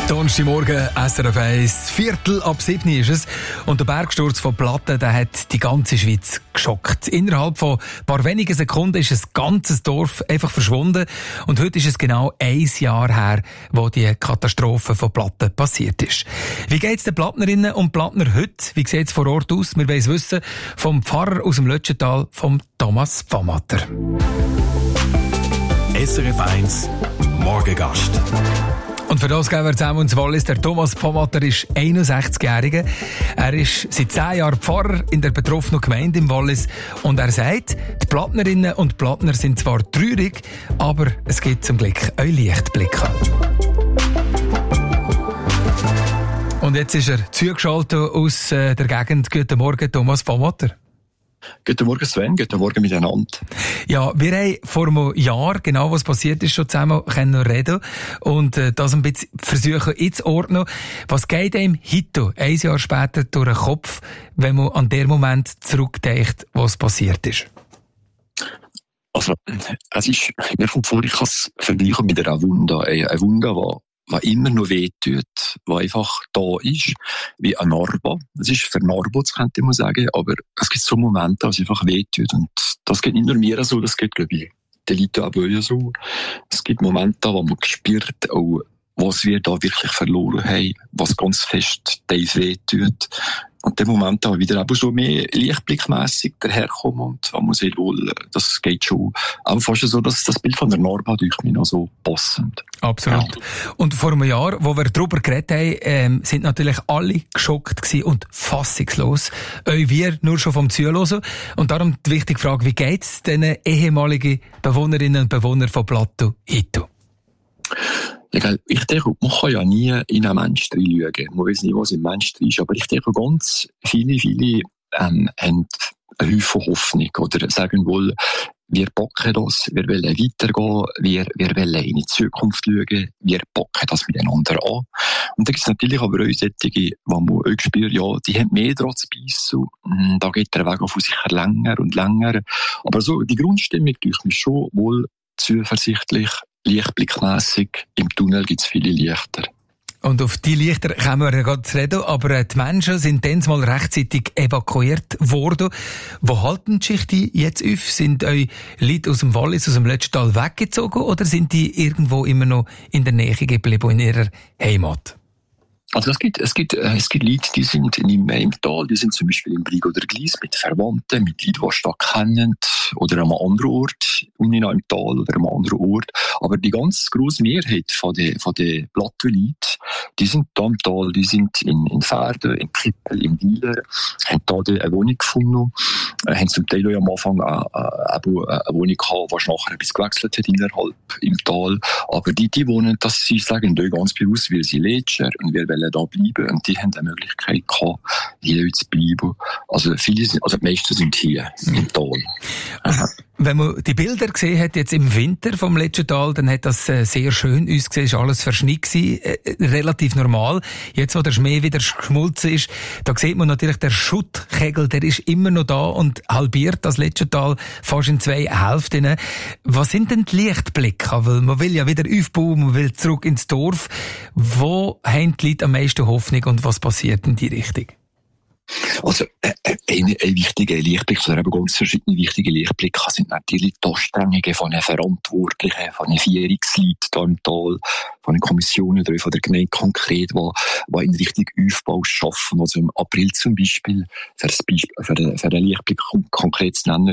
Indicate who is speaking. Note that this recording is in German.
Speaker 1: Donnerstagmorgen, SRF 1, 6:15 ist es. Und der Bergsturz von Platten, der hat die ganze Schweiz geschockt. Innerhalb von ein paar wenigen Sekunden ist ein ganzes Dorf einfach verschwunden. Und heute ist es genau 1 Jahr her, wo die Katastrophe von Platten passiert ist. Wie geht es den Plattnerinnen und Plattner heute? Wie sieht es vor Ort aus? Wir wollen es wissen vom Pfarrer aus dem Lötschental, vom Thomas Pfammatter.
Speaker 2: SRF 1 Morgengast.
Speaker 1: Und für das gehen wir zusammen ins Wallis. Der Thomas Pfammatter ist 61-Jähriger. Er ist seit 10 Jahren Pfarrer in der betroffenen Gemeinde im Wallis. Und er sagt, die Plattnerinnen und Plattner sind zwar traurig, aber es gibt zum Glück auch Lichtblicke. Und jetzt ist er zugeschaltet aus der Gegend. Guten Morgen, Thomas Pfammatter.
Speaker 3: Guten Morgen Sven, guten Morgen miteinander.
Speaker 1: Ja, wir haben vor einem Jahr, genau was passiert ist, schon zusammen können reden und das ein bisschen versuchen einzuordnen. Was geht einem heute, 1 Jahr später, durch den Kopf, wenn man an den Moment zurückdenkt, was passiert ist?
Speaker 3: Also, mir kommt vor, ich kann es vergleichen mit einer Wunde. Eine Wunde, die immer noch wehtut, die einfach da ist, wie ein Narbe. Es ist vernarbelt, könnte man sagen, aber es gibt so Momente, wo es einfach wehtut. Und das geht nicht nur mir so, das geht, glaube ich, den Leuten auch so. Es gibt Momente, wo man spürt, auch, was wir da wirklich verloren haben, was ganz fest tief wehtut. Und der Moment da wieder eben so mehr lichtblickmässig daherkommen und man sieht wohl, das geht schon. Aber fast so, dass das Bild von der Narbe durch mich noch so passend.
Speaker 1: Absolut. Ja. Und vor einem Jahr, wo wir darüber geredet haben, sind natürlich alle geschockt gewesen und fassungslos. Auch wir nur schon vom Zuhören. Und darum die wichtige Frage, wie geht's den ehemaligen Bewohnerinnen und Bewohnern von Plateau heute?
Speaker 3: Ja, ich denke, man kann ja nie in einen Menschen reinschauen. Man weiß nicht, was im Menschen ist. Aber ich denke, ganz viele haben einen Haufen Hoffnung. Oder sagen wohl, wir packen das, wir wollen weitergehen, wir wollen in die Zukunft schauen, wir packen das miteinander an. Und da gibt es natürlich aber auch solche, die man auch spürt, ja, die haben mehr dran zu beißen. Da geht der Weg auf sicher länger und länger. Aber so, die Grundstimmung durch mich schon wohl zuversichtlich, lichtblickmässig. Im Tunnel gibt es viele Lichter.
Speaker 1: Und auf die Lichter kommen wir gerade zu reden, aber die Menschen sind dann mal rechtzeitig evakuiert worden. Wo halten die Schichten jetzt auf? Sind euch Leute aus dem Wallis, aus dem Lötschental weggezogen oder sind die irgendwo immer noch in der Nähe geblieben, in ihrer Heimat?
Speaker 3: Also es gibt Leute, die sind nicht mehr im Tal, die sind zum Beispiel im Brig oder Gleis mit Verwandten, mit Leuten, die Stadt kennen, oder an einem anderen Ort, nicht im Tal oder an einem anderen Ort. Aber die ganz grosse Mehrheit von den Plattleuten, die sind da im Tal, die sind in Pferden, in Kippel, in Wieler, haben da eine Wohnung gefunden, haben zum Teil auch am Anfang eine Wohnung gehabt, die nachher etwas gewechselt hat innerhalb im Tal. Aber die wohnen, dass sie sagen, da ganz bewusst, weil sie Lätscher und wir wollen da bleiben. Und die haben die Möglichkeit gehabt, hier zu bleiben. Also die meisten sind hier im Tal.
Speaker 1: Wenn man die Bilder gesehen hat, jetzt im Winter vom Lötschental, dann hat das sehr schön ausgesehen, ist alles verschneit gewesen, relativ normal. Jetzt, wo der Schnee wieder geschmolzen ist, da sieht man natürlich, der Schuttkegel, der ist immer noch da und halbiert das Lötschental fast in 2 Hälften. Was sind denn die Lichtblicke? Weil man will ja wieder aufbauen, man will zurück ins Dorf. Wo haben die Leute am meisten Hoffnung und was passiert in die Richtung?
Speaker 3: Also, ein wichtiger Lichtblick, oder eben ganz verschiedene wichtige Lichtblicke sind natürlich die Anstrengungen von den Verantwortlichen, von den Vierungsleuten hier im Tal, von den Kommissionen oder von der Gemeinde konkret, die in Richtung Aufbau schaffen. Also im April zum Beispiel, für den Lichtblick konkret zu nennen,